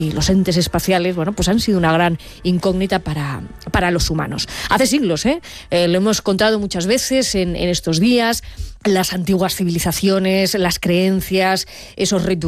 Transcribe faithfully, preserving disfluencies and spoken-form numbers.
y los entes espaciales, bueno, pues han sido una gran incógnita para, para los humanos. Hace siglos, ¿eh? Eh, lo hemos contado muchas veces en, en estos días, las antiguas civilizaciones, las creencias, esos rituales